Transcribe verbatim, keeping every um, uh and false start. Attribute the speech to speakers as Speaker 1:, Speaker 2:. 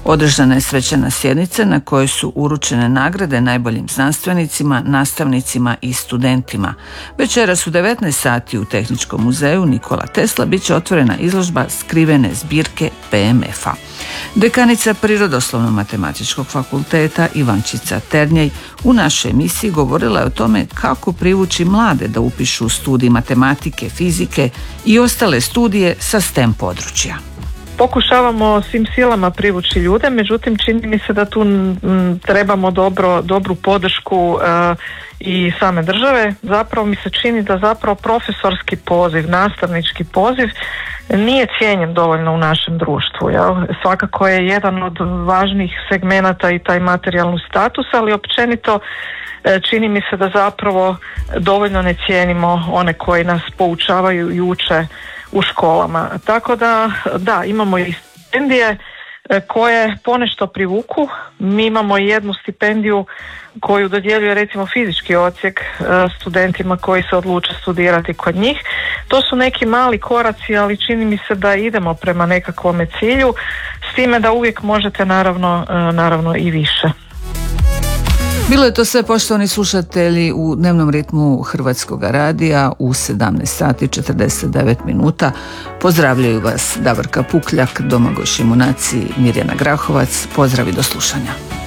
Speaker 1: Održana je svečana sjednica na kojoj su uručene nagrade najboljim znanstvenicima, nastavnicima i studentima. Večeras u devetnaest sati u Tehničkom muzeju Nikola Tesla bit će otvorena izložba skrivene zbirke P M F-a. Dekanica Prirodoslovno-matematičkog fakulteta Ivančica Ternjej u našoj emisiji govorila je o tome kako privući mlade da upišu studij matematike, fizike i ostale studije sa STEM područja.
Speaker 2: Pokušavamo svim silama privući ljude, međutim čini mi se da tu m, trebamo dobro, dobru podršku e, i same države. Zapravo mi se čini da zapravo profesorski poziv, nastavnički poziv nije cijenjen dovoljno u našem društvu. Jel? Svakako je jedan od važnih segmenata i taj materijalni status, ali općenito e, čini mi se da zapravo dovoljno ne cijenimo one koji nas poučavaju i uče u školama. Tako da, da, imamo i stipendije koje ponešto privuku. Mi imamo i jednu stipendiju koju dodjeljuje recimo fizički odsjek studentima koji se odluče studirati kod njih. To su neki mali koraci, ali čini mi se da idemo prema nekakvome cilju, s time da uvijek možete naravno, naravno i više.
Speaker 1: Bilo je to sve, poštovani slušatelji, u dnevnom ritmu Hrvatskog radija u sedamnaest sati četrdeset devet minuta. Pozdravljaju vas Davorka Pukljak, Domagoj Šimunac i Mirjana Grahovac. Pozdrav i do slušanja.